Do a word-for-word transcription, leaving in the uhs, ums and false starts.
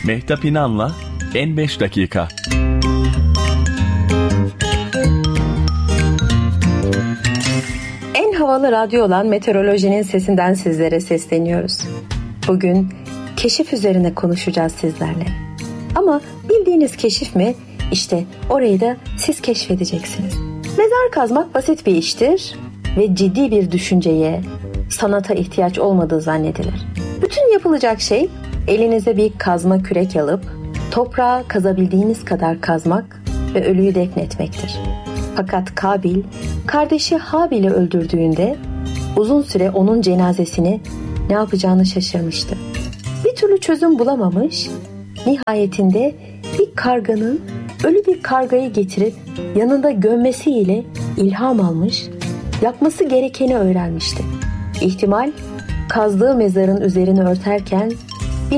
Mehtap İnan'la En beş Dakika. En havalı radyo olan Meteorolojinin sesinden sizlere sesleniyoruz. Bugün keşif üzerine konuşacağız sizlerle. Ama bildiğiniz keşif mi? İşte orayı da siz keşfedeceksiniz. Mezar kazmak basit bir iştir ve ciddi bir düşünceye, sanata ihtiyaç olmadığı zannedilir. Bütün yapılacak şey elinize bir kazma kürek alıp toprağa kazabildiğiniz kadar kazmak ve ölüyü defnetmektir. Fakat Kabil kardeşi Habil'i öldürdüğünde uzun süre onun cenazesini ne yapacağını şaşırmıştı. Bir türlü çözüm bulamamış, nihayetinde bir karganın ölü bir kargayı getirip yanında gömmesiyle ilham almış, yapması gerekeni öğrenmişti. İhtimal kazdığı mezarın üzerini örterken